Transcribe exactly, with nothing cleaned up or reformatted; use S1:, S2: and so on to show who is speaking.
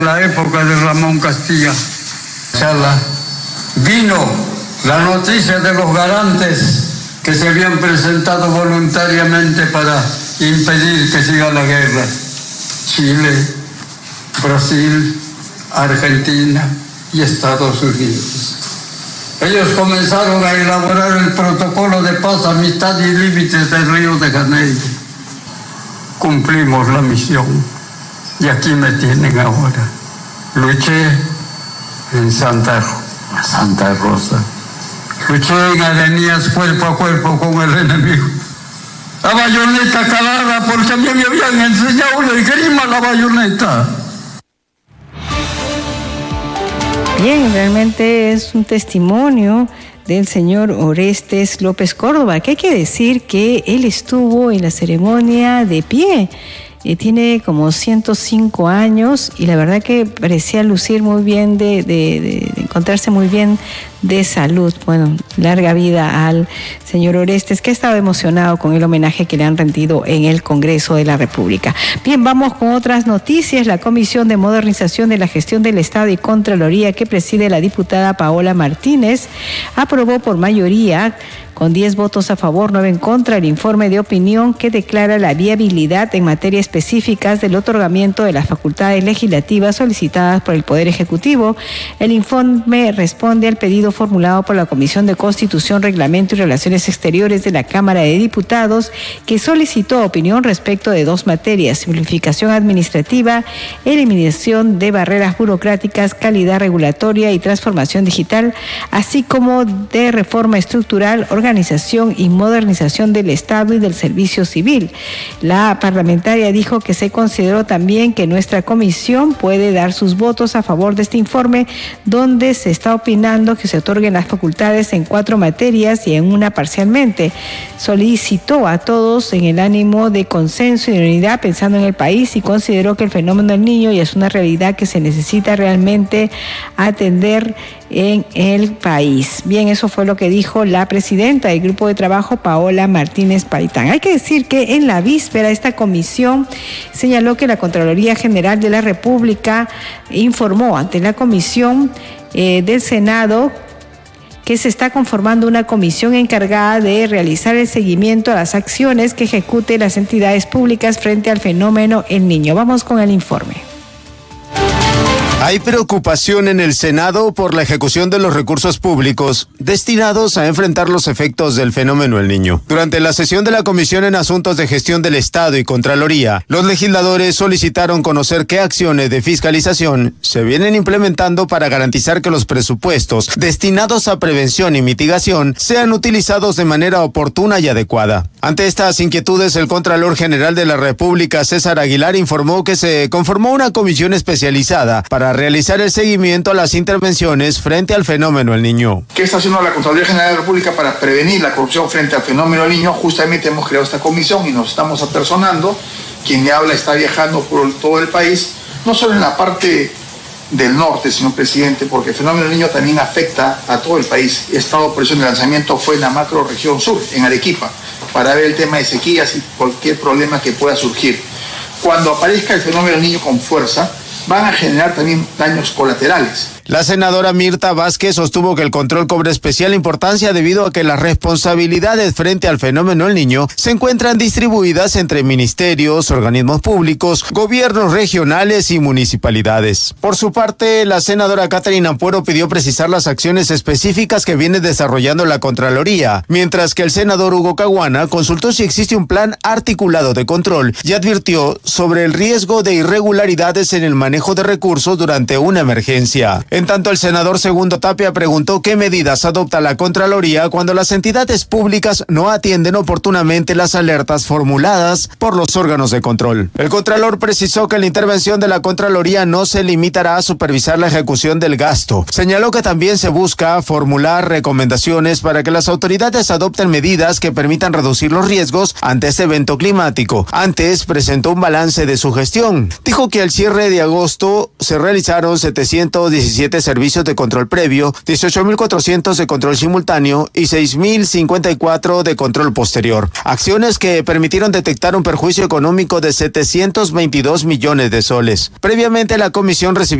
S1: La época de Ramón Castilla. Charla. Vino la noticia de los garantes que se habían presentado voluntariamente para impedir que siga la guerra. Chile, Brasil, Argentina y Estados Unidos. Ellos comenzaron a elaborar el protocolo de paz, amistad y límites del Río de Janeiro. Cumplimos la misión y aquí me tienen ahora. Luché en Santa, Santa Rosa. Luché en Arenías cuerpo a cuerpo con el enemigo. La bayoneta calada, porque a mí me habían enseñado la esgrima la bayoneta.
S2: Bien, realmente es un testimonio del señor Orestes López Córdoba, que hay que decir que él estuvo en la ceremonia de pie. Eh, tiene como ciento cinco años y la verdad que parecía lucir muy bien, de, de, de, de encontrarse muy bien de salud. Bueno, larga vida al señor Orestes, que ha estado emocionado con el homenaje que le han rendido en el Congreso de la República. Bien, vamos con otras noticias. La Comisión de Modernización de la Gestión del Estado y Contraloría, que preside la diputada Paola Martínez, aprobó por mayoría, con diez votos a favor, nueve en contra, el informe de opinión que declara la viabilidad en materias específicas del otorgamiento de las facultades legislativas solicitadas por el Poder Ejecutivo. El informe responde al pedido formulado por la Comisión de Constitución, Reglamento y Relaciones Exteriores de la Cámara de Diputados, que solicitó opinión respecto de dos materias: simplificación administrativa, eliminación de barreras burocráticas, calidad regulatoria y transformación digital, así como de reforma estructural, organización y modernización del Estado y del servicio civil. La parlamentaria dijo que se consideró también que nuestra comisión puede dar sus votos a favor de este informe, donde se está opinando que se otorguen las facultades en cuatro materias y en una parcialmente. Solicitó a todos en el ánimo de consenso y de unidad pensando en el país, y consideró que el fenómeno del niño ya es una realidad que se necesita realmente atender en el país. Bien, eso fue lo que dijo la presidenta del Grupo de Trabajo, Paola Martínez Paitán. Hay que decir que en la víspera esta comisión señaló que la Contraloría General de la República informó ante la Comisión eh, del Senado que se está conformando una comisión encargada de realizar el seguimiento a las acciones que ejecuten las entidades públicas frente al fenómeno El Niño. Vamos con el informe.
S3: Hay preocupación en el Senado por la ejecución de los recursos públicos destinados a enfrentar los efectos del fenómeno El Niño. Durante la sesión de la Comisión en Asuntos de Gestión del Estado y Contraloría, los legisladores solicitaron conocer qué acciones de fiscalización se vienen implementando para garantizar que los presupuestos destinados a prevención y mitigación sean utilizados de manera oportuna y adecuada. Ante estas inquietudes, el Contralor General de la República, César Aguilar, informó que se conformó una comisión especializada para realizar el seguimiento a las intervenciones frente al fenómeno El Niño.
S4: ¿Qué está haciendo la Contraloría General de la República para prevenir la corrupción frente al fenómeno El Niño? Justamente hemos creado esta comisión y nos estamos apersonando. Quien me habla está viajando por todo el país, no solo en la parte del norte, señor presidente, porque el fenómeno El Niño también afecta a todo el país. He estado, por eso el lanzamiento fue en la macro región sur, en Arequipa, para ver el tema de sequías y cualquier problema que pueda surgir. Cuando aparezca el fenómeno El Niño con fuerza, van a generar también daños colaterales.
S3: La senadora Mirta Vázquez sostuvo que el control cobra especial importancia debido a que las responsabilidades frente al fenómeno El Niño se encuentran distribuidas entre ministerios, organismos públicos, gobiernos regionales y municipalidades. Por su parte, la senadora Catherine Ampuero pidió precisar las acciones específicas que viene desarrollando la Contraloría, mientras que el senador Hugo Caguana consultó si existe un plan articulado de control y advirtió sobre el riesgo de irregularidades en el manejo de recursos durante una emergencia. En tanto, el senador Segundo Tapia preguntó qué medidas adopta la Contraloría cuando las entidades públicas no atienden oportunamente las alertas formuladas por los órganos de control. El Contralor precisó que la intervención de la Contraloría no se limitará a supervisar la ejecución del gasto. Señaló que también se busca formular recomendaciones para que las autoridades adopten medidas que permitan reducir los riesgos ante este evento climático. Antes presentó un balance de su gestión. Dijo que al cierre de agosto se realizaron setecientos diecisiete diecisiete servicios de control previo, dieciocho mil cuatrocientos de control simultáneo y seis mil cincuenta y cuatro de control posterior. Acciones que permitieron detectar un perjuicio económico de setecientos veintidós millones de soles. Previamente, la comisión recibió